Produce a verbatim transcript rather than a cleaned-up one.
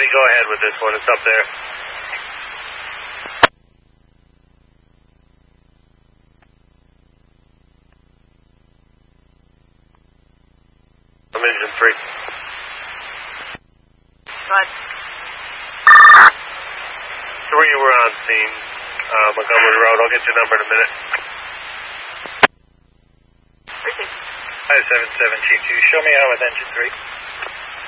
go ahead with this one. It's up there. I'm engine three. Good. Three, we're on scene. Uh, Montgomery Road. I'll get your number in a minute. Received. five seven seven T two. Show me how with engine three.